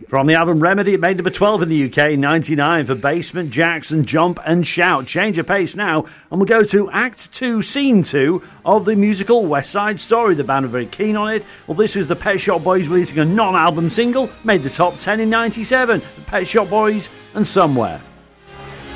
From the album Remedy, it made number 12 in the UK in 99 for Basement Jaxx, Jump and Shout. Change of pace now, and we'll go to Act 2, Scene 2 of the musical West Side Story. The band are very keen on it. Well, this was the Pet Shop Boys releasing a non-album single, made the top 10 in 97. The Pet Shop Boys and Somewhere.